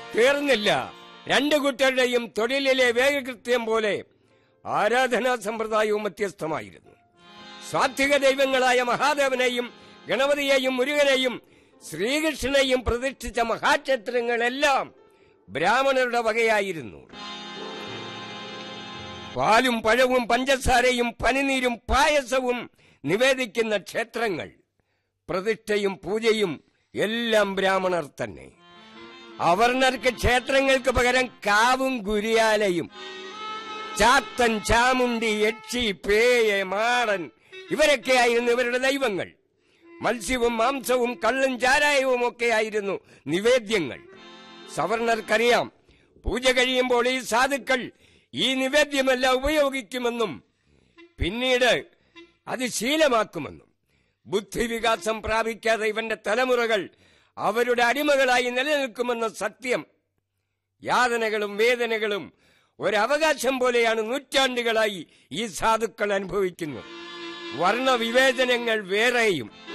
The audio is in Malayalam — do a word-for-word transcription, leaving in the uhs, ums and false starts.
തീർന്നില്ല. രണ്ടു കൂട്ടരുടെയും തൊഴിലിലെ വേഗകൃത്യം പോലെ ആരാധനാ സമ്പ്രദായവും വ്യത്യസ്തമായിരുന്നു. സാത്വിക ദൈവങ്ങളായ മഹാദേവനെയും ഗണപതിയെയും മുരുകനെയും ശ്രീകൃഷ്ണനെയും പ്രതിഷ്ഠിച്ച മഹാക്ഷേത്രങ്ങളെല്ലാം ബ്രാഹ്മണരുടെ വകയായിരുന്നു. പാലും പഴവും പഞ്ചസാരയും പനിനീരും പായസവും നിവേദിക്കുന്ന ക്ഷേത്രങ്ങൾ, പ്രതിഷ്ഠയും പൂജയും എല്ലാം ബ്രാഹ്മണർ തന്നെ. അവർണർക്ക് ക്ഷേത്രങ്ങൾക്ക് പകരം കാവും ഗുരിയാലയും, ചാത്തൻ, ചാമുണ്ടി, യക്ഷി, പേയ, മാടൻ ഇവരൊക്കെയായിരുന്നു ഇവരുടെ ദൈവങ്ങൾ. മത്സ്യവും മാംസവും കള്ളും ചാരായവും ഒക്കെയായിരുന്നു നിവേദ്യങ്ങൾ. സവർണർക്കറിയാം, പൂജ കഴിയുമ്പോൾ ഈ സാധുക്കൾ ഈ നിവേദ്യമെല്ലാം ഉപയോഗിക്കുമെന്നും പിന്നീട് അത് ശീലമാക്കുമെന്നും. ബുദ്ധിവികാസം പ്രാപിക്കാതെ ഇവന്റെ തലമുറകൾ അവരുടെ അടിമകളായി നിലനിൽക്കുമെന്ന സത്യം. യാതനകളും വേദനകളും ഒരവകാശം പോലെയാണ് നൂറ്റാണ്ടുകളായി ഈ സാധുക്കൾ അനുഭവിക്കുന്നത്. വർണ്ണവിവേചനങ്ങൾ വേറെയും